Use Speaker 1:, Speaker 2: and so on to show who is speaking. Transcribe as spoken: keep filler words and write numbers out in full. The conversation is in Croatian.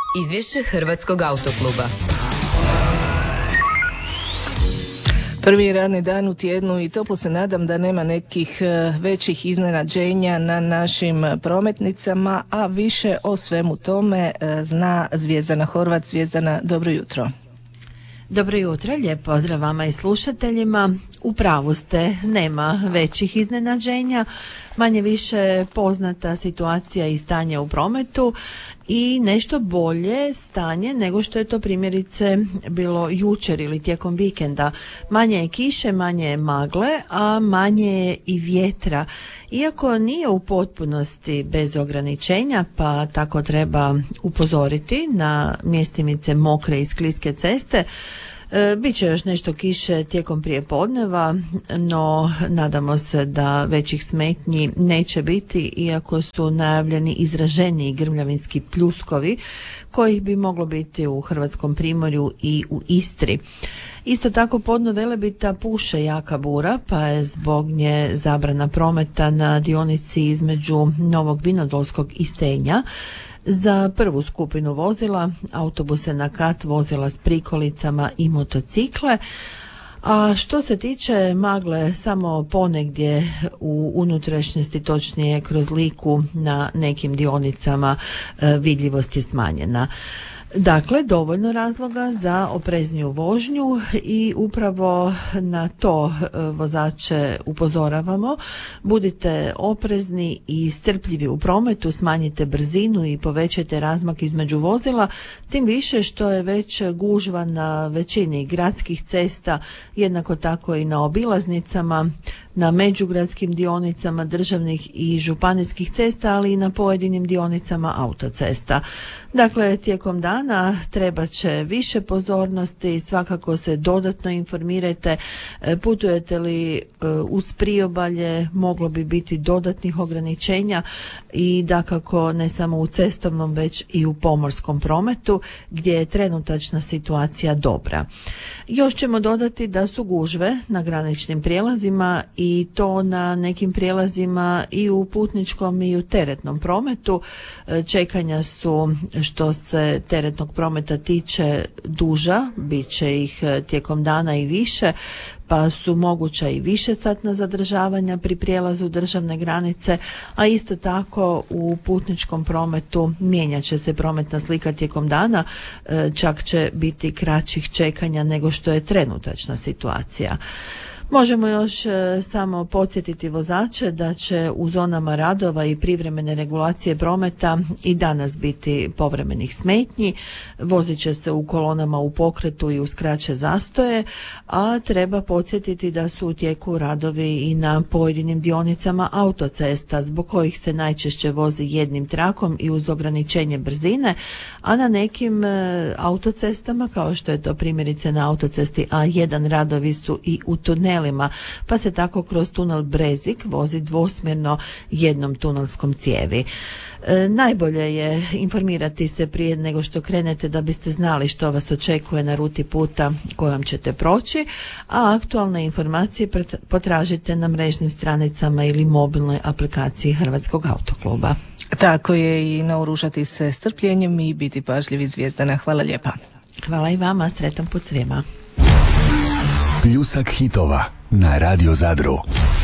Speaker 1: Izvješće Hrvatskog autokluba.
Speaker 2: Prvi radni dan u tjednu i toplo se nadam da nema nekih većih iznenađenja na našim prometnicama, a više o svemu tome zna Zvjezdana Horvat. Zvjezdana, dobro jutro.
Speaker 3: Dobro jutro, lijep pozdrav vama i slušateljima. U pravu ste, nema većih iznenađenja, manje više poznata situacija i stanje u prometu i nešto bolje stanje nego što je to primjerice bilo jučer ili tijekom vikenda. Manje je kiše, manje je magle, a manje je i vjetra. Iako nije u potpunosti bez ograničenja, pa tako treba upozoriti na mjestimice mokre i skliske ceste, E, Biće još nešto kiše tijekom prijepodneva, no nadamo se da većih smetnji neće biti, iako su najavljeni izraženiji grmljavinski pljuskovi kojih bi moglo biti u Hrvatskom primorju i u Istri. Isto tako podno Velebita puše jaka bura, pa je zbog nje zabrana prometa na dionici između Novog Vinodolskog i Senja. Za prvu skupinu vozila, autobuse na kat, vozila s prikolicama i motocikle. A što se tiče magle, samo ponegdje u unutrašnjosti, točnije kroz Liku, na nekim dionicama e, vidljivost je smanjena. Dakle, dovoljno razloga za oprezniju vožnju i upravo na to vozače upozoravamo. Budite oprezni i strpljivi u prometu, smanjite brzinu i povećajte razmak između vozila, tim više što je već gužva na većini gradskih cesta, jednako tako i na obilaznicama, na međugradskim dionicama državnih i županijskih cesta, ali i na pojedinim dionicama autocesta. Dakle, tijekom dana treba će više pozornosti i svakako se dodatno informirajte. Putujete li uz priobalje, moglo bi biti dodatnih ograničenja i dakako ne samo u cestovnom već i u pomorskom prometu gdje je trenutačna situacija dobra. Još ćemo dodati da su gužve na graničnim prijelazima i to na nekim prijelazima i u putničkom i u teretnom prometu. Čekanja su što se teretnog prometa tiče duža, bit će ih tijekom dana i više, pa su moguća i više satna zadržavanja pri prijelazu državne granice, a isto tako u putničkom prometu mijenjat će se prometna slika tijekom dana, čak će biti kraćih čekanja nego što je trenutačna situacija. Možemo još e, samo podsjetiti vozače da će u zonama radova i privremene regulacije prometa i danas biti povremenih smetnji, vozit će se u kolonama u pokretu i uz kraće zastoje, a treba podsjetiti da su u tijeku radovi i na pojedinim dionicama autocesta, zbog kojih se najčešće vozi jednim trakom i uz ograničenje brzine, a na nekim e, autocestama, kao što je to primjerice na autocesti A jedan, radovi su i u tunelu, pa se tako kroz tunel Brezik vozi dvosmjerno jednom tunelskom cijevi. E, najbolje je informirati se prije nego što krenete da biste znali što vas očekuje na ruti puta kojom ćete proći, a aktualne informacije potražite na mrežnim stranicama ili mobilnoj aplikaciji Hrvatskog autokluba.
Speaker 2: Tako je, i naoružati se strpljenjem i biti pažljivi. Zvjezdana, hvala lijepa.
Speaker 3: Hvala i vama, sretan put svima.
Speaker 4: Pljusak hitova na Radio Zadru.